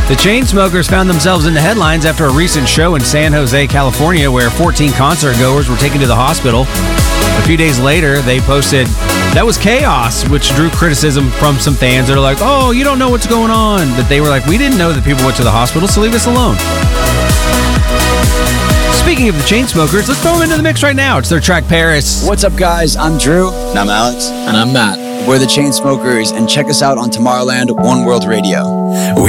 The Chainsmokers found themselves in the headlines after a recent show in San Jose, California, where 14 concert goers were taken to the hospital. A few days later, they posted, "That was chaos," which drew criticism from some fans that are like, "Oh, you don't know what's going on." But they were like, "We didn't know that people went to the hospital, so leave us alone." Speaking of the Chainsmokers, let's throw them into the mix right now. It's their track, Paris. What's up, guys? I'm Drew. And I'm Alex. And I'm Matt. We're the Chainsmokers, and check us out on Tomorrowland One World Radio.